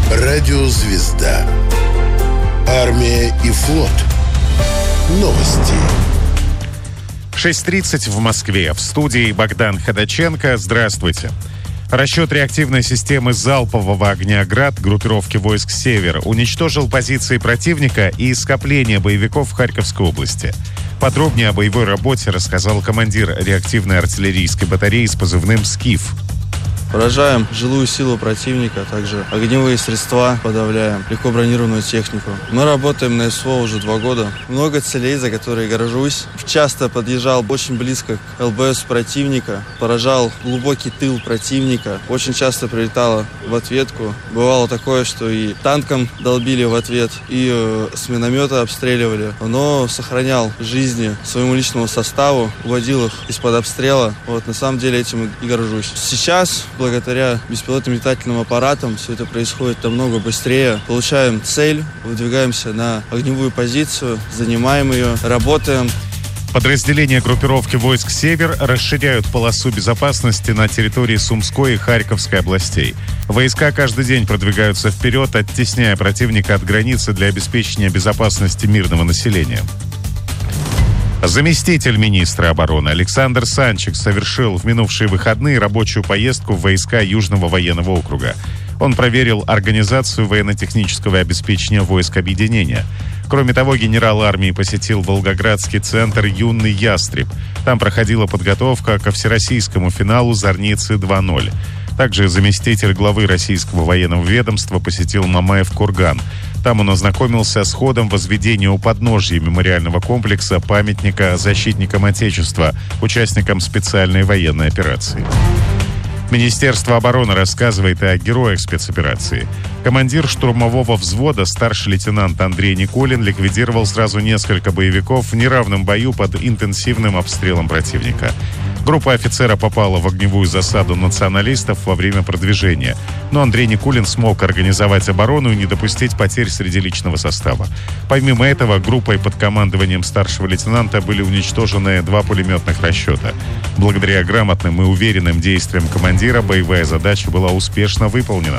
Радиозвезда. Армия и флот. Новости. 6:30 в Москве. В студии Богдан Ходаченко. Здравствуйте. Расчет реактивной системы залпового огня «Град» группировки войск «Север» уничтожил позиции противника и скопления боевиков в Харьковской области. Подробнее о боевой работе рассказал командир реактивной артиллерийской батареи с позывным «Скиф». Поражаем жилую силу противника, а также огневые средства подавляем, легко бронированную технику. Мы работаем на СВО уже 2 года. Много целей, за которые горжусь. Часто подъезжал очень близко к ЛБС противника, поражал глубокий тыл противника. Очень часто прилетало в ответку. Бывало такое, что и танком долбили в ответ, и с миномета обстреливали. Но сохранял жизни своему личному составу, уводил их из-под обстрела. На самом деле этим и горжусь. Сейчас благодаря беспилотным летательным аппаратам все это происходит намного быстрее. Получаем цель, выдвигаемся на огневую позицию, занимаем ее, работаем. Подразделения группировки войск «Север» расширяют полосу безопасности на территории Сумской и Харьковской областей. Войска каждый день продвигаются вперед, оттесняя противника от границы для обеспечения безопасности мирного населения. Заместитель министра обороны Александр Санчик совершил в минувшие выходные рабочую поездку в войска Южного военного округа. Он проверил организацию военно-технического обеспечения войск объединения. Кроме того, генерал армии посетил Волгоградский центр «Юный ястреб». Там проходила подготовка ко всероссийскому финалу «Зорницы 2.0». Также заместитель главы российского военного ведомства посетил Мамаев-Курган. Там он ознакомился с ходом возведения у подножья мемориального комплекса памятника защитникам Отечества, участникам специальной военной операции. Министерство обороны рассказывает о героях спецоперации. Командир штурмового взвода, старший лейтенант Андрей Никулин, ликвидировал сразу несколько боевиков в неравном бою под интенсивным обстрелом противника. Группа офицера попала в огневую засаду националистов во время продвижения. Но Андрей Никулин смог организовать оборону и не допустить потерь среди личного состава. Помимо этого, группой под командованием старшего лейтенанта были уничтожены 2 пулеметных расчета. Благодаря грамотным и уверенным действиям командира боевая задача была успешно выполнена.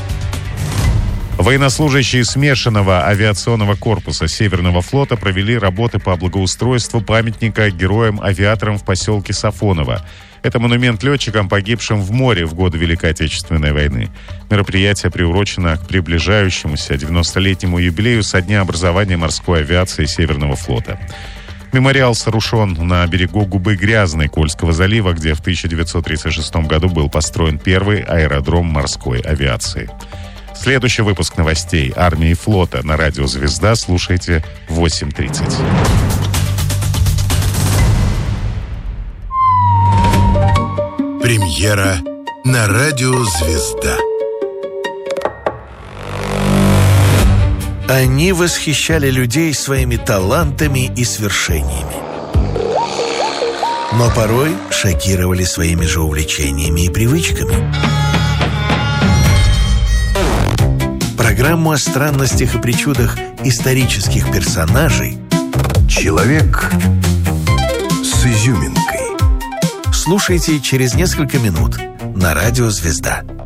Военнослужащие смешанного авиационного корпуса Северного флота провели работы по благоустройству памятника героям-авиаторам в поселке Сафоново. Это монумент летчикам, погибшим в море в годы Великой Отечественной войны. Мероприятие приурочено к приближающемуся 90-летнему юбилею со дня образования морской авиации Северного флота. Мемориал сооружен на берегу губы Грязной Кольского залива, где в 1936 году был построен первый аэродром морской авиации. Следующий выпуск новостей армии и флота на радио «Звезда» слушайте в 8:30. Премьера на радио «Звезда». Они восхищали людей своими талантами и свершениями. Но порой шокировали своими же увлечениями и привычками. Программу о странностях и причудах исторических персонажей Человек с изюминкой. слушайте через несколько минут на радио «Звезда».